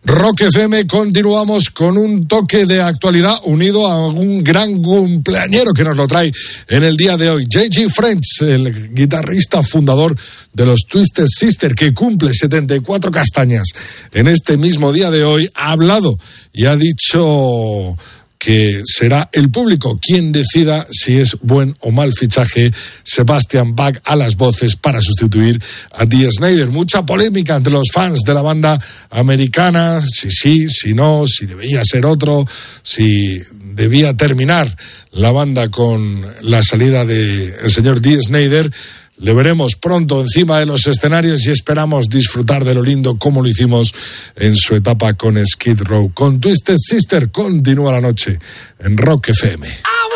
Rock FM, continuamos con un toque de actualidad unido a un gran cumpleañero que nos lo trae en el día de hoy. J.G. French, el guitarrista fundador de los Twisted Sister, que cumple 74 castañas en este mismo día de hoy, ha hablado y ha dicho que será el público quien decida si es buen o mal fichaje Sebastian Bach a las voces para sustituir a Dee Snider. Mucha polémica entre los fans de la banda americana, si sí, si no, si debía ser otro, si debía terminar la banda con la salida del señor Dee Snider. Le veremos pronto encima de los escenarios y esperamos disfrutar de lo lindo como lo hicimos en su etapa con Skid Row. Con Twisted Sister continúa la noche en Rock FM.